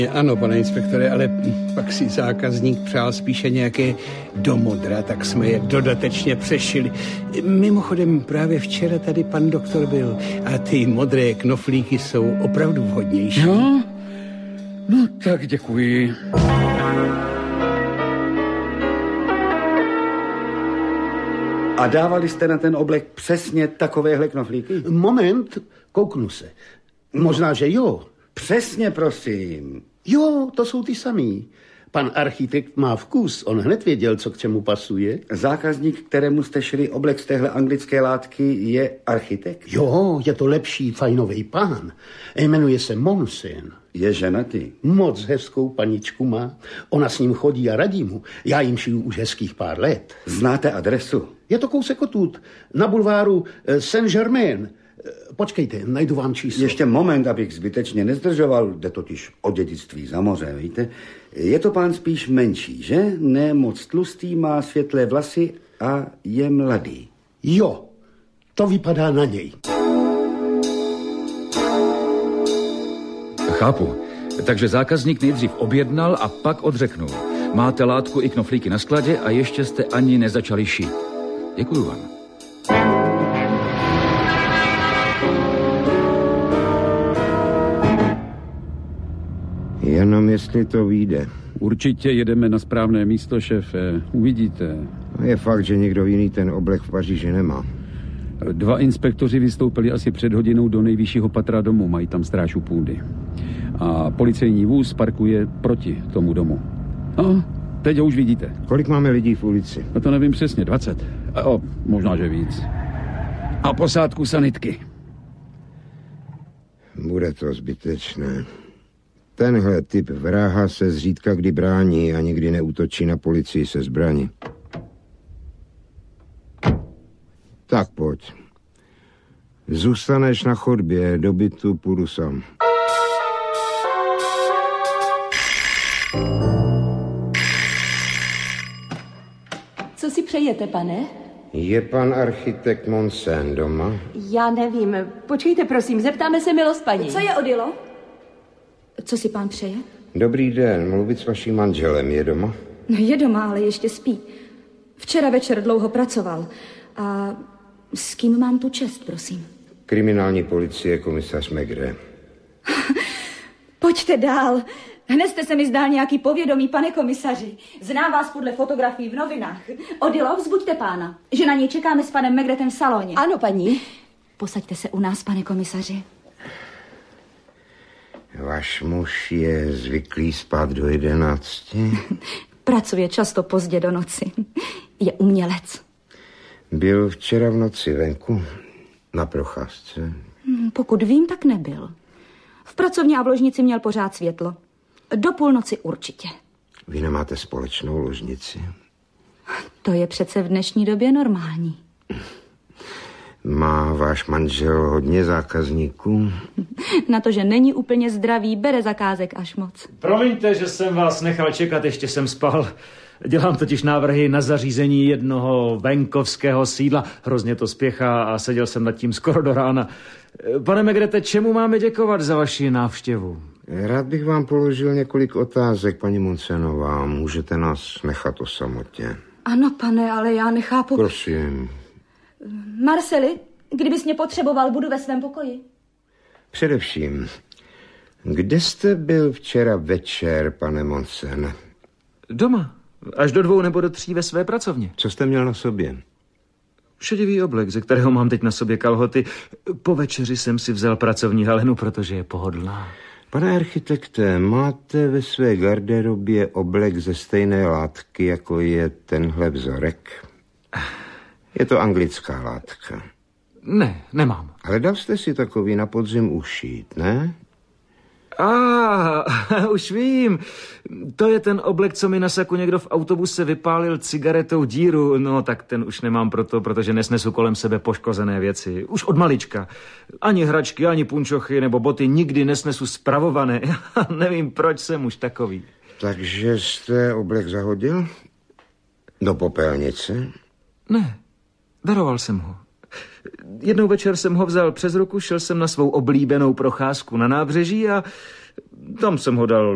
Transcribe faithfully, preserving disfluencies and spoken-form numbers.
Ano, pane inspektore, ale pak si zákazník přál spíše nějaké do modra, tak jsme je dodatečně přešili. Mimochodem, právě včera tady pan doktor byl a ty modré knoflíky jsou opravdu vhodnější. No, no tak děkuji. A dávali jste na ten oblek přesně takovéhle knoflíky? Moment, kouknu se. Možná, že jo. Přesně, prosím. Jo, to jsou ty samý. Pan architekt má vkus, on hned věděl, co k čemu pasuje. Zákazník, kterému jste šili oblek z téhle anglické látky, je architekt? Jo, je to lepší fajnový pán. Jmenuje se Monsen. Je ženatý? Moc hezkou paničku má. Ona s ním chodí a radí mu. Já jim šiju už hezkých pár let. Znáte adresu? Je to kousek odtud, na bulváru Saint-Germain. Počkejte, najdu vám číslo. Ještě moment, abych zbytečně nezdržoval, jde totiž o dědictví za moře, víte? Je to pán spíš menší, že? Ne moc tlustý, má světlé vlasy a je mladý. Jo, to vypadá na něj. Chápu. Takže zákazník nejdřív objednal a pak odřeknul. Máte látku i knoflíky na skladě a ještě jste ani nezačali šít. Děkuju vám. Jenom jestli to vyjde. Určitě jedeme na správné místo, šéfe. Uvidíte. Je fakt, že někdo jiný ten oblek v Paříži nemá. Dva inspektoři vystoupili asi před hodinou do nejvyššího patra domu. Mají tam stráž u půdy. A policejní vůz parkuje proti tomu domu. A teď ho už vidíte. Kolik máme lidí v ulici? No to nevím přesně, dvacet. O, možná, že víc. A posádku sanitky. Bude to zbytečné. Tenhle typ vraha se zřídka kdy brání a nikdy neútočí na policii se zbraní. Tak pojď. Zůstaneš na chodbě, do bytu půjdu sám. Co si přejete, pane? Je pan architekt Monsen doma? Já nevím. Počkejte, prosím, zeptáme se milost paní. Co je, Odilo? Co si pán přeje? Dobrý den, mluvit s vaším manželem, je doma? No je doma, ale ještě spí. Včera večer dlouho pracoval. A s kým mám tu čest, prosím? Kriminální policie, komisař Maigret. Pojďte dál. Hned jste se mi zdál nějaký povědomí, pane komisaři. Znám vás podle fotografií v novinách. Odilo, vzbuďte pána, že na něj čekáme s panem Maigretem v saloně. Ano, paní. Posaďte se u nás, pane komisaři. Váš muž je zvyklý spát do jedenácti? Pracuje často pozdě do noci. Je umělec. Byl včera v noci venku na procházce? Pokud vím, tak nebyl. V pracovně a v ložnici měl pořád světlo. Do půlnoci určitě. Vy nemáte společnou ložnici? To je přece v dnešní době normální. Má váš manžel hodně zákazníků? Na to, že není úplně zdravý, bere zakázek až moc. Promiňte, že jsem vás nechal čekat, ještě jsem spal. Dělám totiž návrhy na zařízení jednoho venkovského sídla. Hrozně to spěchá a seděl jsem nad tím skoro do rána. Pane Maigrete, čemu máme děkovat za vaši návštěvu? Rád bych vám položil několik otázek, paní Monsenová. Můžete nás nechat o samotě? Ano, pane, ale já nechápu... Prosím. Marceli, kdybys mě potřeboval, budu ve svém pokoji. Především, kde jste byl včera večer, pane Monsen? Doma. Až do dvou nebo do tří ve své pracovně. Co jste měl na sobě? Šedivý oblek, ze kterého mám teď na sobě kalhoty. Po večeři jsem si vzal pracovní halenu, protože je pohodlná. Pane architekte, máte ve své garderobě oblek ze stejné látky, jako je tenhle vzorek? Je to anglická látka. Ne, nemám. Ale dal jste si takový na podzim ušít, ne? A ah, už vím. To je ten oblek, co mi na saku někdo v autobuse vypálil cigaretou díru. No tak ten už nemám proto, protože nesnesu kolem sebe poškozené věci. Už od malička. Ani hračky, ani punčochy nebo boty nikdy nesnesu spravované. Já nevím, proč jsem už takový. Takže jste oblek zahodil? Do popelnice? Ne, daroval jsem ho. Jednou večer jsem ho vzal přes ruku, šel jsem na svou oblíbenou procházku na nábřeží a tam jsem ho dal